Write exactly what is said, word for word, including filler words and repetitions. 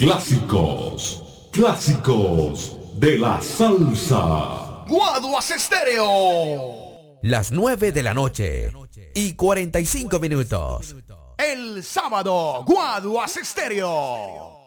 Clásicos, clásicos de la salsa. Guaduas Estéreo. Las nueve de la noche y cuarenta y cinco minutos. El sábado, Guaduas Estéreo.